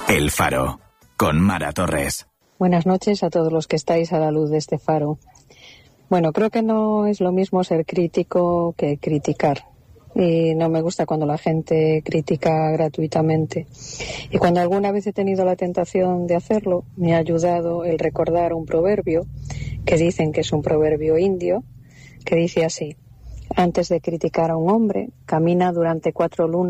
El Faro, con Mara Torres. Buenas noches a todos los que estáis a la luz de este faro. Bueno, creo que no es lo mismo ser crítico que criticar. Y no me gusta cuando la gente critica gratuitamente. Y cuando alguna vez he tenido la tentación de hacerlo, me ha ayudado el recordar un proverbio, que dicen que es un proverbio indio, que dice así: antes de criticar a un hombre, camina durante 4 lunas